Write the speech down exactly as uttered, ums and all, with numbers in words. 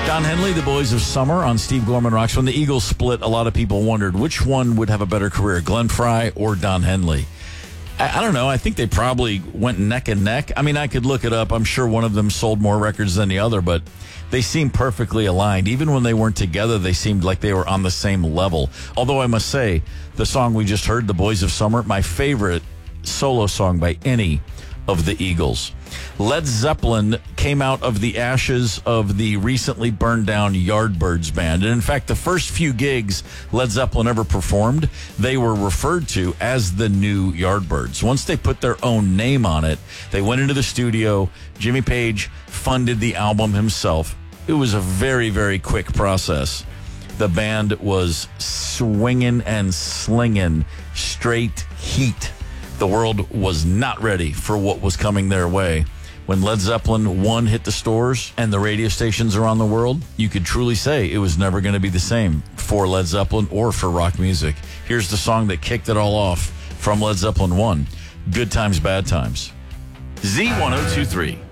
Don Henley, The Boys of Summer on Steve Gorman Rocks. When the Eagles split, a lot of people wondered which one would have a better career, Glenn Frey or Don Henley. I, I don't know. I think they probably went neck and neck. I mean, I could look it up. I'm sure one of them sold more records than the other, but they seemed perfectly aligned. Even when they weren't together, they seemed like they were on the same level. Although I must say, the song we just heard, The Boys of Summer, my favorite solo song by any of the Eagles. Led Zeppelin came out of the ashes of the recently burned down Yardbirds band. And in fact, the first few gigs Led Zeppelin ever performed, they were referred to as the new Yardbirds. Once they put their own name on it, they went into the studio. Jimmy Page funded the album himself. It was a very, very quick process. The band was swinging and slinging straight heat. The world was not ready for what was coming their way. When Led Zeppelin one hit the stores and the radio stations around the world, you could truly say it was never going to be the same for Led Zeppelin or for rock music. Here's the song that kicked it all off from Led Zeppelin one, Good Times, Bad Times. Z ten twenty-three.